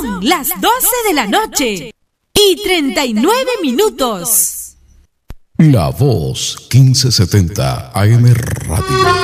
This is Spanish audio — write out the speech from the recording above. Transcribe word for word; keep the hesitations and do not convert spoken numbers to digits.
Son las doce de la noche y treinta y nueve minutos. La Voz quince setenta A M Radio.